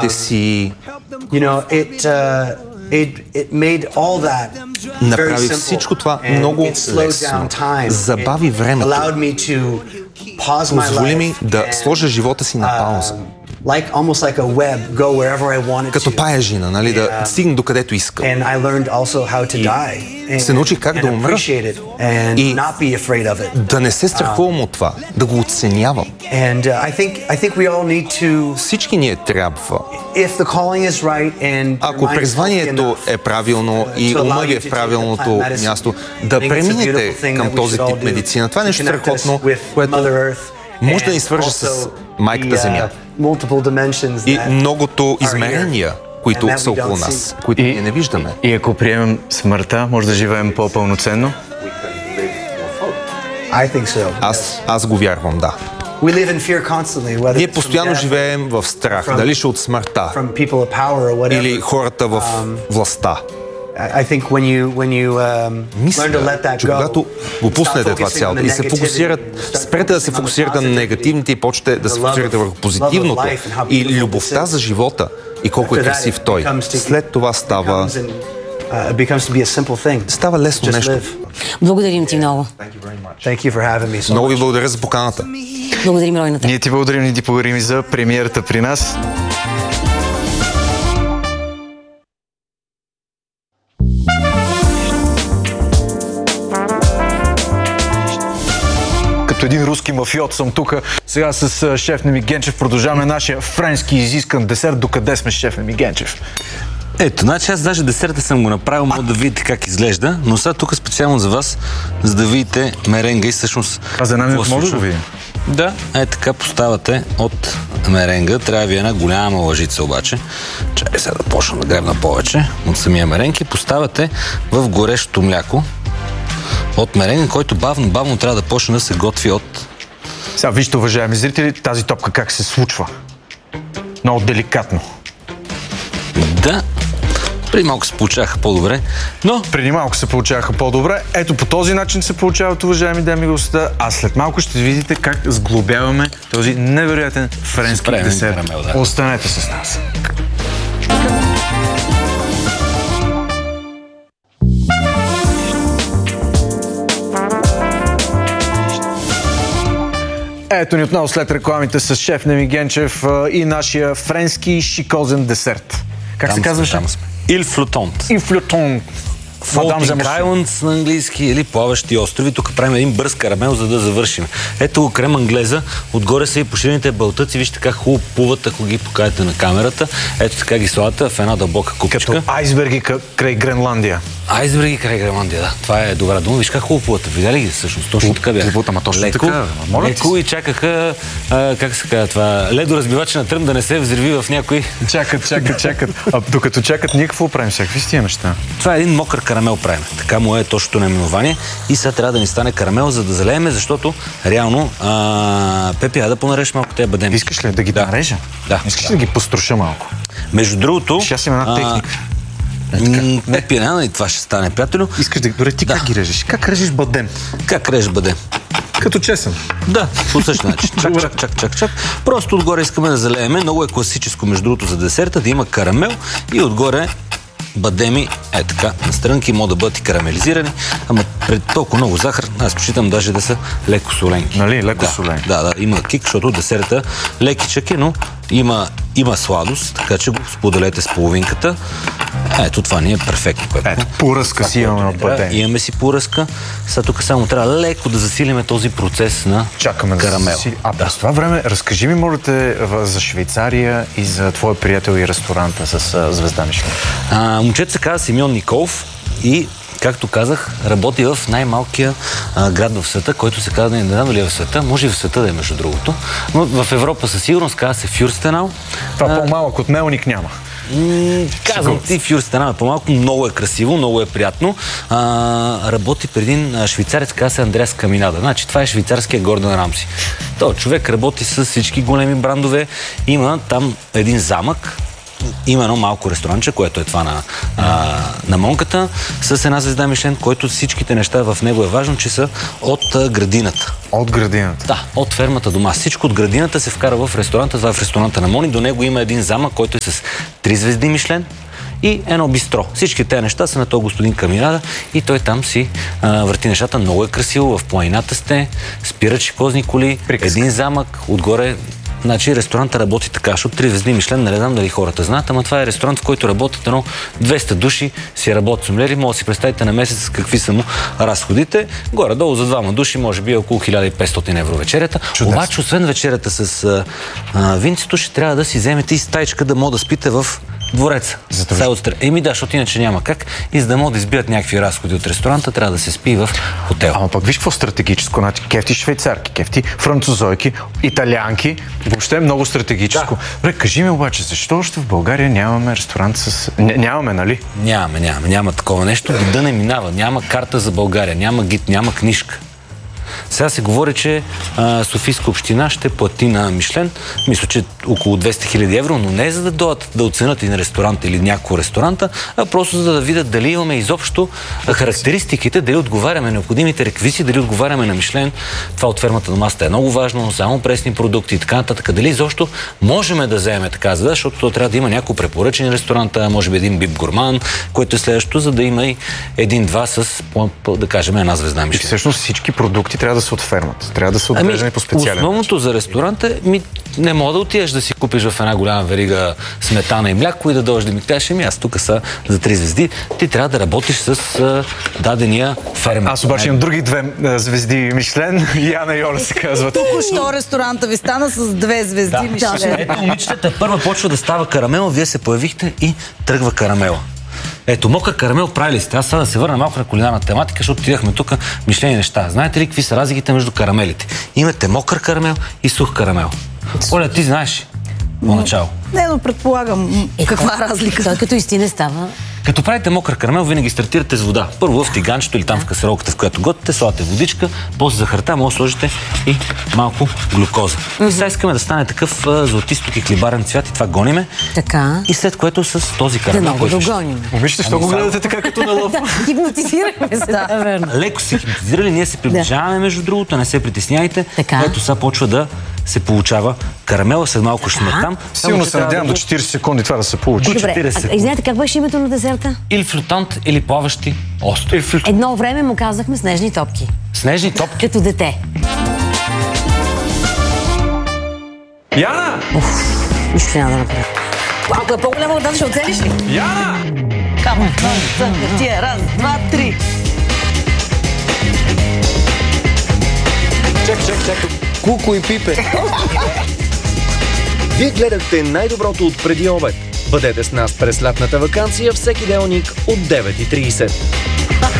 родителите си. Направи всичко това много лесно. Забави времето. Позволи ми да сложа живота си на пауза. Като паяжина, нали, да стигна до където искам. И се научих как да умра и да не се страхувам от това, да го оценявам. Всички ние трябва, ако призванието е правилно и умът ви е в правилното място, да преминете към този тип медицина. Това е нещо страхотно, което може да ни свърже с майката Земя и многото измерения, които са около нас, които ние не виждаме. И ако приемем смъртта, може да живеем по-пълноценно? Аз го вярвам, да. Ние постоянно живеем в страх, дали ще от смъртта или хората в властта. Мисля, че когато го пуснете това цялото и се спрете да се фокусирате на негативните и почнете да се фокусирате върху позитивното и любовта за живота и колко е красив той, след това става лесно нещо. Благодарим ти много. Много ви благодаря за поканата. Благодарим, Ройната. Ние ти благодарим и ти благодарим и за премиерата при нас. Като един руски мафиот съм тук. Сега с шеф Неми Генчев продължаваме нашия френски изискан десерт. Докъде сме, шеф Неми Генчев? Ето, значи аз даже десерта съм го направил, мога да видите как изглежда, но сега тук специално за вас, за да видите меренга и всъщност... А за нами може да го видим? Да, така поставяте от меренга. Трябва ви една голяма лъжица обаче. Чакай сега да почна да гребна повече от самия меренг и поставяте в горещото мляко от меренга, който бавно трябва да почне да се готви от... Сега вижте, уважаеми зрители, тази топка как се случва. Много деликатно. Да, преди малко се получаваха по-добре, но... Преди малко се получаваха по-добре. Ето по този начин се получават, уважаеми дами и господа. А след малко ще видите как сглобяваме този невероятен френски десерт. Карамел, да. Останете с нас. Ето ни отново след рекламите с шеф Неми Генчев и нашия френски шикозен десерт. Как се казваше? Ил флотонт. Ил флотонт. Floating Islands на английски или плаващи острови. Тук правим един бърз карамел, за да завършим. Ето го крем англеза. Отгоре са и поширените бълтъци. Вижте как хубаво плуват, ако ги покажете на камерата. Ето така ги слагате в една дълбока купичка. Като айсберги край Гренландия. Айсберги край Гренландия, да. Това е добра дума. Виж как хубаво плуват. Видя ли ги всъщност? Точно така бяха. Леко и чакаха, как се казва това, ледоразбивачи на тръм да не се взриви в някой... Чакат. А докато чакат, ние какво правим? Всякакви с тия неща. Това е един мокър карамел правим. Така му е точното наименование. И сега трябва да ни стане карамел, за да залееме, защото реално Пепи, да понарежеш малко тези бадеми. Искаш ли да ги нарежа? Да. Искаш ли да ги построша малко? Между другото... Ще има една техника. Пепи, и това ще стане, приятелю. Искаш да... Добре, ти как ги режеш? Как режеш бадем? Как режеш бадем? Като чесън. Да, по същия начин. Чак. Просто отгоре искаме да залееме. Много е класическо, между другото, за десерта, да има карамел и отгоре бадеми, така, настрънки, могат да бъдат и карамелизирани, ама пред толкова много захар, аз почитам даже да са леко соленки. Нали, леко солени. Да, има кик, защото десерта лекичък е, но има сладост, така че го споделете с половинката. Ето това ни е перфектно. Ето, поръска си имаме от бадеми. Имаме си поръска. Сега тук само трябва леко да засилиме този процес на карамел. А през това време, разкажи ми, можете, за Швейцария и за твоя приятел и ресторанта с звезда Мишлен. Момчето се казва Симеон Николов и, както казах, работи в най-малкия град в света, който се казва, не знам дали в света, може и в света да е между другото, но в Европа със сигурност казва се Фюрстенал. Това по-малък от Мелник няма. Казвам ти, Фюрстенал е по-малко, много е красиво, много е приятно. Работи при един швейцарец, казва се Андреас Каминада. Значи това е швейцарския Гордън Рамси. Той човек работи с всички големи брандове. Има там един замък, има едно малко ресторанче, което е това на Монката, с една звезда Мишлен, който всичките неща в него е важно, че са от градината. От градината? Да, от фермата дома. Всичко от градината се вкара в ресторанта. Това е в ресторанта на Мони. До него има един замък, който е с 3 звезди Мишлен и едно бистро. Всички тези неща са на този господин Камирада и той там си върти нещата. Много е красиво, в планината сте, спират шикозни коли, един замък, отгоре. Значи ресторанта работи така, защото 3 звезди Мишлен, не знам дали хората знаят, ама това е ресторант, в който работят 200 души, си работят сомлери, може да си представите на месец какви са му разходите. Горе-долу за 2 души, може би около 1500 евро вечерята. Чудесно. Обаче, освен вечерята с винцето, ще трябва да си вземете и стайчка да може да спите в двореца. Да, защото иначе няма как. И за да могат да избият някакви разходи от ресторанта, трябва да се спи в хотел. Ама пък виж какво стратегическо. Значи, кефти швейцарки, кефти французойки, италианки. Въобще е много стратегическо. Добре, кажи ми обаче, защо още в България нямаме ресторант с... Нямаме, нали? Няма такова нещо. Гида не минава. Няма карта за България. Няма гид, няма книжка. Сега се говори, че Софийска община ще плати на Мишлен, мисля, че около 200 000 евро, но не за да дойдат да оценят един ресторант или няколко ресторанта, а просто за да видят дали имаме изобщо характеристиките, дали отговаряме необходимите реквизити, дали отговаряме на Мишлен. Това от фермата дома е много важно, само пресни продукти и така нататък. Дали изобщо можем да вземем така задача, защото трябва да има няколко препоръчени ресторанта, може би един Бип Гурман, което е следващото, за да има и един-два с, да кажем, една звезда Мишлен. И всъщност всички продукти трябва да са от фермата. Трябва да са отглеждани по специален. Основното за ресторанта не мога да отидеш да си купиш в една голяма верига сметана и мляко и да дойдеш да ми кажеш, аз тук са за 3 звезди. Ти трябва да работиш с дадения фермер. Аз обаче имам други 2 звезди Мишлен, Яна и Оля се казват. Току-що ресторанта ви стана с 2 звезди Мишлен. Ето, момичетата, първа почва да става карамел, вие се появихте и тръгва карамела. Ето, мокър карамел правили сте. Аз сега да се върна малко на кулинарна тематика, защото отидахме тук мишлени неща. Знаете ли какви са разликите между карамелите? Имате мокър карамел и сух карамел. Оля, ти знаеш поначало? Не, но предполагам каква разлика. Той като истина става. Като правите мокър карамел, винаги стартирате с вода. Първо в тиганчето или там в касеролката, в която готвите, слагате водичка, после захарта, може да сложите и малко глюкоза. И сега искаме да стане такъв златисто киклибарен цвят и това гониме. Така. И след което с този карамел, който ще... гоним. Момичета, що го гледате така като на лъв? Хипнотизирахме се, да, верно. Леко се хипнотизирали, ние се приближаваме между другото, не се притесняйте. Така. Ето сега почва да се получава карамела, след малко ще сме там. Силно се надявам до 40 секунди това да се получи. Добре, знаете как беше името на десерта? Или флютант, или плаващи острови. Едно време му казахме снежни топки. Снежни топки? Като дете. Яна! Нищо няма да направя. Малко е по-голяма от нас, ще оцелиш ли? Яна! Камо, тия, 1, 2, 3. Чакай. Куко и Пипе. Вие гледахте най-доброто от преди обед. Бъдете с нас през лятната ваканция всеки делник от 9:30.